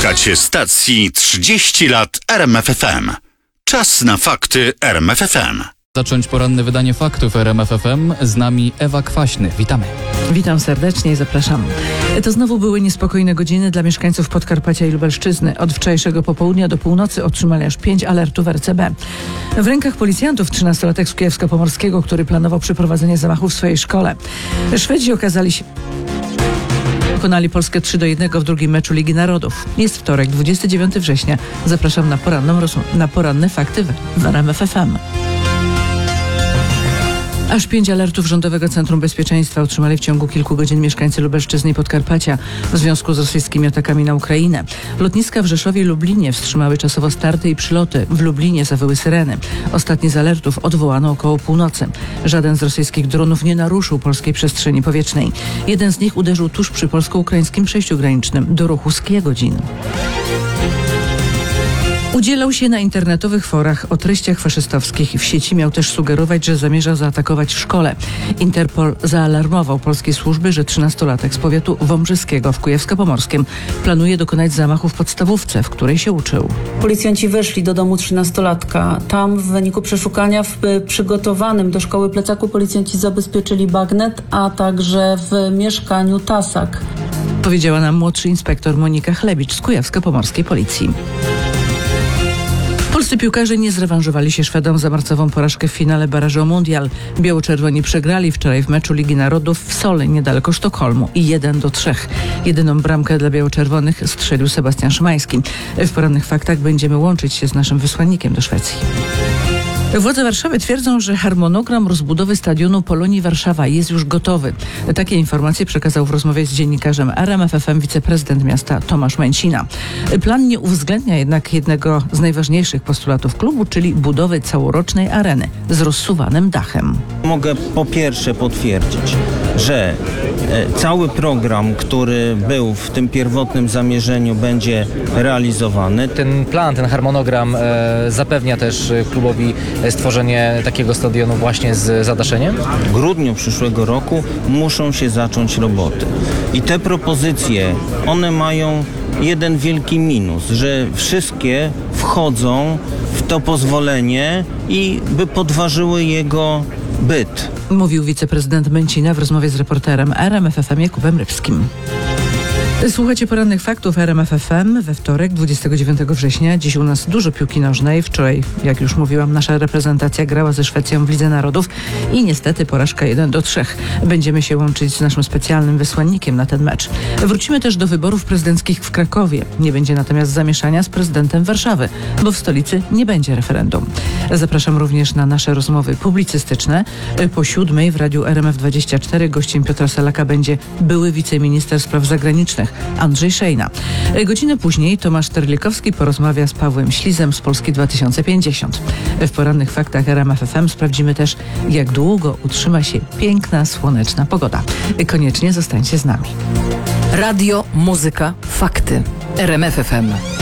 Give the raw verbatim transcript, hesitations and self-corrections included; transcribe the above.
Słuchacie stacji trzydzieści lat R M F F M. Czas na fakty R M F F M. Zacząć poranne wydanie faktów R M F F M. Z nami Ewa Kwaśny. Witamy. Witam serdecznie i zapraszam. To znowu były niespokojne godziny dla mieszkańców Podkarpacia i Lubelszczyzny. Od wczorajszego popołudnia do północy otrzymali aż pięć alertów R C B. W rękach policjantów trzynastolatek z Kujawsko-Pomorskiego, który planował przeprowadzenie zamachu w swojej szkole. Szwedzi okazali się... Pokonali Polskę trzy do jednego w drugim meczu Ligi Narodów. Jest wtorek, dwudziestego dziewiątego września. Zapraszam na, poranną roz... na poranne fakty w R M F F M. Aż pięć alertów Rządowego Centrum Bezpieczeństwa otrzymali w ciągu kilku godzin mieszkańcy Lubelszczyzny i Podkarpacia w związku z rosyjskimi atakami na Ukrainę. Lotniska w Rzeszowie i Lublinie wstrzymały czasowo starty i przyloty. W Lublinie zawyły syreny. Ostatni z alertów odwołano około północy. Żaden z rosyjskich dronów nie naruszył polskiej przestrzeni powietrznej. Jeden z nich uderzył tuż przy polsko-ukraińskim przejściu granicznym do ruchu z Kijegodzin. Udzielał się na internetowych forach o treściach faszystowskich. W sieci miał też sugerować, że zamierza zaatakować w szkole. Interpol zaalarmował polskie służby, że trzynastolatek z powiatu wąbrzyskiego w Kujawsko-Pomorskim planuje dokonać zamachu w podstawówce, w której się uczył. Policjanci weszli do domu trzynastolatka. Tam w wyniku przeszukania w przygotowanym do szkoły plecaku policjanci zabezpieczyli bagnet, a także w mieszkaniu tasak. Powiedziała nam młodszy inspektor Monika Chlebicz z Kujawsko-Pomorskiej Policji. Polscy piłkarze nie zrewanżowali się Szwedom za marcową porażkę w finale barażu o Mundial. Biało-czerwoni przegrali wczoraj w meczu Ligi Narodów w Sole, niedaleko Sztokholmu i jeden do trzech. Jedyną bramkę dla biało-czerwonych strzelił Sebastian Szymański. W porannych faktach będziemy łączyć się z naszym wysłannikiem do Szwecji. Władze Warszawy twierdzą, że harmonogram rozbudowy stadionu Polonii Warszawa jest już gotowy. Takie informacje przekazał w rozmowie z dziennikarzem R M F F M wiceprezydent miasta Tomasz Mencina. Plan nie uwzględnia jednak jednego z najważniejszych postulatów klubu, czyli budowy całorocznej areny z rozsuwanym dachem. Mogę po pierwsze potwierdzić, że cały program, który był w tym pierwotnym zamierzeniu, będzie realizowany. Ten plan, ten harmonogram e, zapewnia też klubowi stworzenie takiego stadionu właśnie z zadaszeniem? W grudniu przyszłego roku muszą się zacząć roboty. I te propozycje, one mają jeden wielki minus, że wszystkie wchodzą w to pozwolenie i by podważyły jego byt. Mówił wiceprezydent Mencina w rozmowie z reporterem R M F F M Jakubem Rybskim. Słuchajcie porannych faktów R M F F M we wtorek, dwudziestego dziewiątego września. Dziś u nas dużo piłki nożnej. Wczoraj, jak już mówiłam, nasza reprezentacja grała ze Szwecją w Lidze Narodów i niestety porażka jeden do trzech. Będziemy się łączyć z naszym specjalnym wysłannikiem na ten mecz. Wrócimy też do wyborów prezydenckich w Krakowie. Nie będzie natomiast zamieszania z prezydentem Warszawy, bo w stolicy nie będzie referendum. Zapraszam również na nasze rozmowy publicystyczne. Po siódmej w radiu R M F dwadzieścia cztery gościem Piotra Selaka będzie były wiceminister spraw zagranicznych Andrzej Szejna. Godzinę później Tomasz Terlikowski porozmawia z Pawłem Ślizem z Polski dwa tysiące pięćdziesiąt. W porannych faktach R M F F M sprawdzimy też, jak długo utrzyma się piękna, słoneczna pogoda. Koniecznie zostańcie z nami. Radio, muzyka, fakty. R M F F M.